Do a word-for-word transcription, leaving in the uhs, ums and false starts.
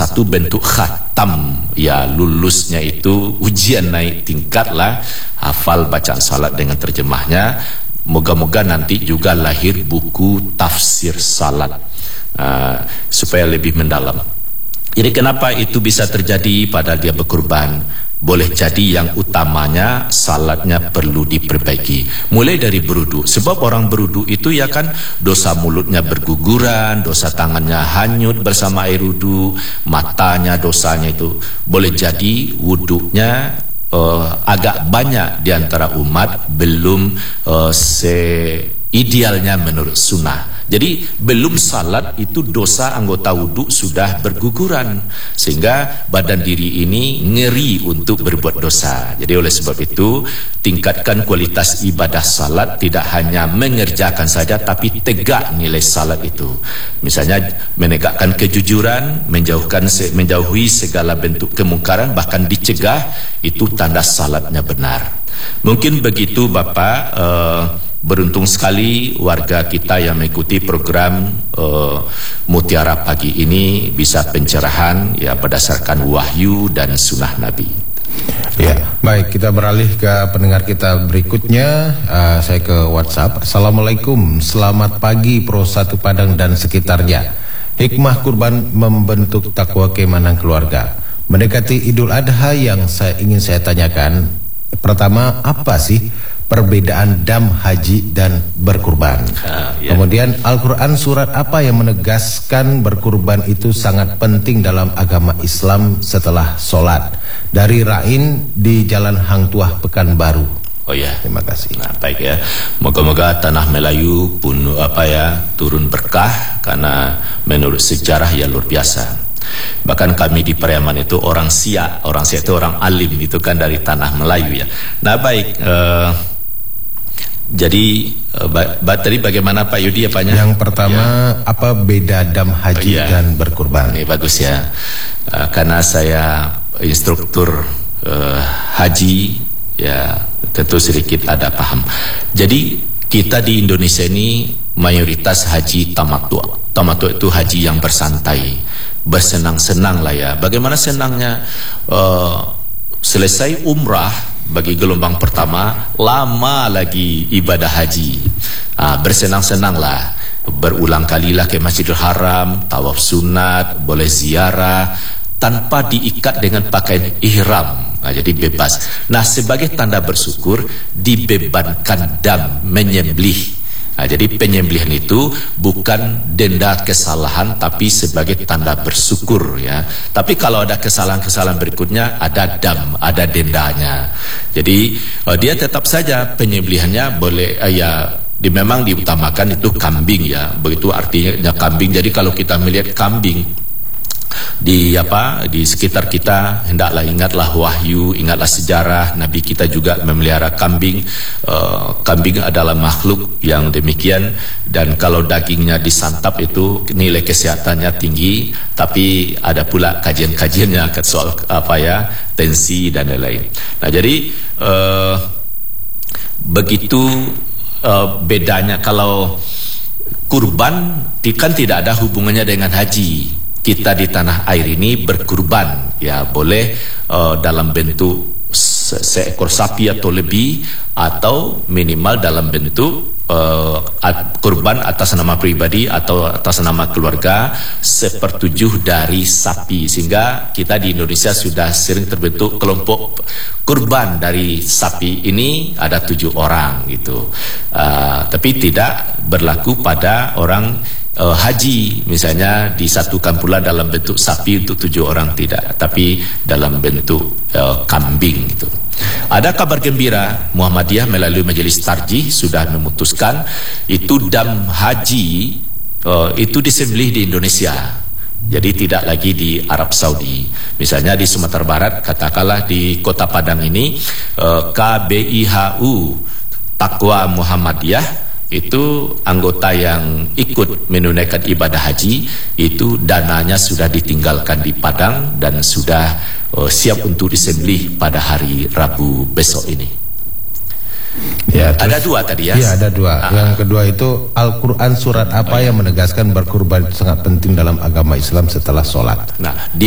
satu bentuk khatam, ya lulusnya itu ujian naik tingkat lah, hafal bacaan salat dengan terjemahnya. Moga-moga nanti juga lahir buku tafsir salat uh, supaya lebih mendalam. Jadi kenapa itu bisa terjadi padahal dia berkurban? Boleh jadi yang utamanya salatnya perlu diperbaiki. Mulai dari beruduk. Sebab orang beruduk itu ya kan dosa mulutnya berguguran, dosa tangannya hanyut bersama air wudhu, matanya dosanya itu. Boleh jadi wuduknya uh, agak banyak di antara umat belum uh, seidealnya menurut sunnah. Jadi belum salat itu dosa anggota wudhu sudah berguguran, sehingga badan diri ini ngeri untuk berbuat dosa. Jadi oleh sebab itu tingkatkan kualitas ibadah salat, tidak hanya mengerjakan saja tapi tegak nilai salat itu. Misalnya menegakkan kejujuran, menjauhkan menjauhi segala bentuk kemungkaran, bahkan dicegah, itu tanda salatnya benar. Mungkin begitu Bapak. uh, Beruntung sekali warga kita yang mengikuti program uh, Mutiara Pagi ini bisa pencerahan ya berdasarkan wahyu dan sunnah Nabi. Ya, baik, kita beralih ke pendengar kita berikutnya. uh, Saya ke WhatsApp. Assalamualaikum, selamat pagi Pro Satu Padang dan sekitarnya. Hikmah kurban membentuk takwa keimanan keluarga. Mendekati Idul Adha yang saya ingin saya tanyakan, pertama, apa sih perbedaan dam haji dan berkurban? Uh, yeah. Kemudian Al-Quran surat apa yang menegaskan berkurban itu sangat penting dalam agama Islam setelah sholat? Dari Rain di Jalan Hang Tuah, Pekanbaru. Oh ya, terima kasih. Nah, baik ya. Moga-moga tanah Melayu pun apa ya turun berkah, karena menurut sejarah ya luar biasa. Bahkan kami di Pariaman itu orang Siak, orang Siak itu orang alim itu kan dari tanah Melayu ya. Nah baik. Uh, Jadi ba ba tadi bagaimana Pak Yudi apanya? Yang pertama ya. Apa beda dam haji oh, ya. dan berkurban? Ini bagus ya, uh, karena saya instruktur uh, haji ya, tentu sedikit ada paham. Jadi kita di Indonesia ini mayoritas haji tamattu. Tamattu itu haji yang bersantai, bersenang-senang lah ya. Bagaimana senangnya? Uh, selesai umrah. Bagi gelombang pertama, lama lagi ibadah haji. ah, Bersenang-senanglah, berulang kalilah ke Masjidil Haram, tawaf sunat, boleh ziarah tanpa diikat dengan pakaian ihram. nah, Jadi bebas. Nah sebagai tanda bersyukur dibebankan dam, menyembelih. Nah, jadi penyembelihan itu bukan denda kesalahan tapi sebagai tanda bersyukur ya. Tapi kalau ada kesalahan-kesalahan berikutnya ada dam, ada dendanya. Jadi uh, dia tetap saja penyembelihannya boleh uh, ya di, memang diutamakan itu kambing ya. Begitu artinya kambing. Jadi kalau kita melihat kambing di apa di sekitar kita, hendaklah ingatlah wahyu, ingatlah sejarah. Nabi kita juga memelihara kambing. uh, Kambing adalah makhluk yang demikian, dan kalau dagingnya disantap itu nilai kesehatannya tinggi. Tapi ada pula kajian-kajiannya soal apa ya, tensi dan lain-lain. Nah jadi uh, begitu uh, bedanya. Kalau kurban kan tidak ada hubungannya dengan haji. Kita di tanah air ini berkurban ya, boleh uh, dalam bentuk se seekor sapi atau lebih, atau minimal dalam bentuk uh, kurban atas nama pribadi atau atas nama keluarga sepertujuh dari sapi. Sehingga kita di Indonesia sudah sering terbentuk kelompok kurban dari sapi ini ada tujuh orang gitu. Uh, tapi tidak berlaku pada orang Uh, haji, misalnya disatukan pula dalam bentuk sapi untuk tujuh orang, tidak, tapi dalam bentuk uh, kambing itu. Ada kabar gembira, Muhammadiyah melalui Majelis Tarjih sudah memutuskan itu dam haji uh, itu disembelih di Indonesia. Jadi tidak lagi di Arab Saudi. Misalnya di Sumatera Barat, katakanlah di Kota Padang ini, uh, K B I H U Taqwa Muhammadiyah itu anggota yang ikut menunaikan ibadah haji, itu dananya sudah ditinggalkan di Padang dan sudah uh, siap untuk disembelih pada hari Rabu besok ini. Ya, terus, ada dua tadi ya? Iya ada dua. Ah. Yang kedua itu Al-Quran surat apa oh, yang menegaskan berkurban itu sangat penting dalam agama Islam setelah sholat? Nah,